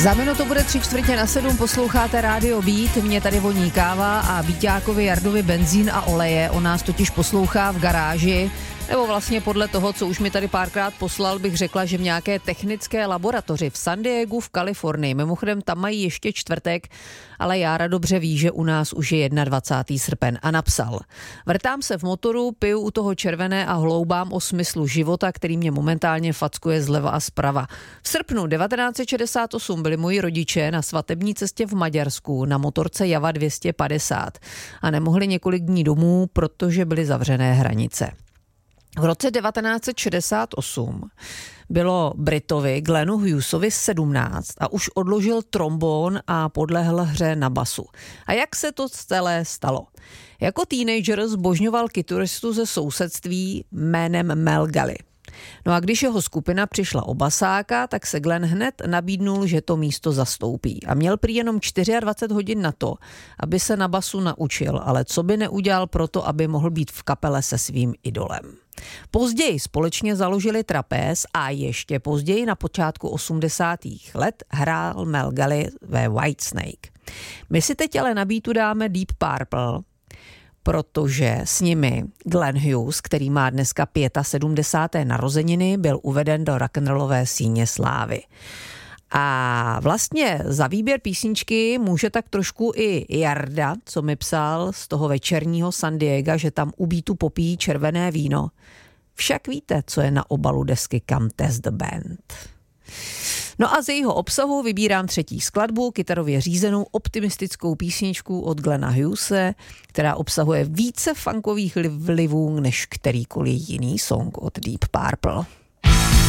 Za minutu bude 6:45, posloucháte Rádio Beat, mě tady voní káva a Bíťákovi Jardovi benzín a oleje, on nás totiž poslouchá v garáži, nebo vlastně podle toho, co už mi tady párkrát poslal, bych řekla, že v nějaké technické laboratoři v San Diegu v Kalifornii. Mimochodem tam mají ještě čtvrtek, ale Jára dobře ví, že u nás už je 21. srpen a napsal: vrtám se v motoru, piju u toho červené a hloubám o smyslu života, který mě momentálně fackuje zleva a zprava. V srpnu 1968 byli moji rodiče na svatební cestě v Maďarsku na motorce Java 250 a nemohli několik dní domů, protože byly zavřené hranice. V roce 1968 bylo Britovi Glennu Hughesovi 17 a už odložil trombón a podlehl hře na basu. A jak se to celé stalo? Jako teenager zbožňoval kytaristu ze sousedství jménem Mel Galley. No a když jeho skupina přišla o basáka, tak se Glenn hned nabídnul, že to místo zastoupí. A měl prý jenom 24 hodin na to, aby se na basu naučil, ale co by neudělal proto, aby mohl být v kapele se svým idolem. Později společně založili trapéz a ještě později na počátku 80. let hrál Mel Galley ve Whitesnake. My si teď ale na beatu dáme Deep Purple, protože s nimi Glenn Hughes, který má dneska 75. narozeniny, byl uveden do rock'n'rollové síně slávy. A vlastně za výběr písničky může tak trošku i Jarda, co mi psal z toho večerního San Diega, že tam u beatu popíjí červené víno. Však víte, co je na obalu desky Come Test the Band. No a z jejího obsahu vybírám třetí skladbu, kytarově řízenou optimistickou písničku od Glenna Hughese, která obsahuje více funkových vlivů než kterýkoliv jiný song od Deep Purple.